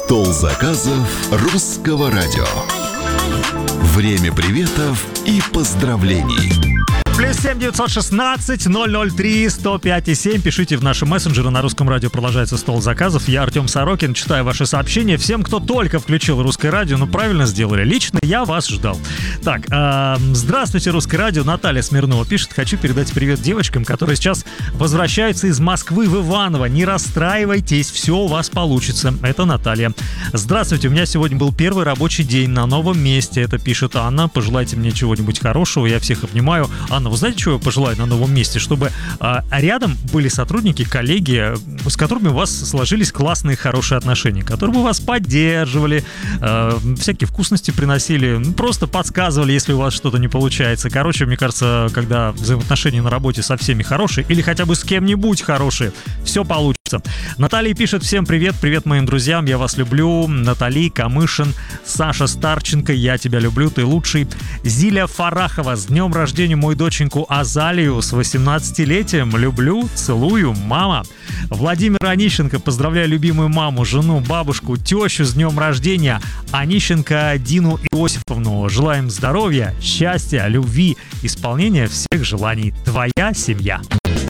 Стол заказов Русского радио. Время приветов и поздравлений. +7 916 003 105 7. Пишите в наши мессенджеры. На Русском радио продолжается стол заказов. Я Артем Сорокин. Читаю ваши сообщения. Всем, кто только включил Русское радио, правильно сделали. Лично я вас ждал. Так, здравствуйте, Русское радио. Наталья Смирнова пишет: хочу передать привет девочкам, которые сейчас возвращаются из Москвы в Иваново. Не расстраивайтесь, все у вас получится. Это Наталья. Здравствуйте, у меня сегодня был первый рабочий день на новом месте. Это пишет Анна. Пожелайте мне чего-нибудь хорошего. Я всех обнимаю. Анна, вы знаете, чего я пожелаю на новом месте? Чтобы рядом были сотрудники, коллеги, с которыми у вас сложились классные, хорошие отношения, которые бы вас поддерживали, всякие вкусности приносили, просто подсказывали, если у вас что-то не получается. Короче, мне кажется, когда взаимоотношения на работе со всеми хорошие, или хотя бы с кем-нибудь хорошие, все получится. Наталья пишет: всем привет, привет моим друзьям, я вас люблю. Натали, Камышин, Саша Старченко, я тебя люблю, ты лучший. Зиля Фарахова, с днем рождения мою доченьку Азалию с 18-летием, люблю, целую, мама. Владимир Онищенко, поздравляю любимую маму, жену, бабушку, тещу с днем рождения. Онищенко Дину Иосифовну, желаем здоровья, счастья, любви, исполнения всех желаний. Твоя семья.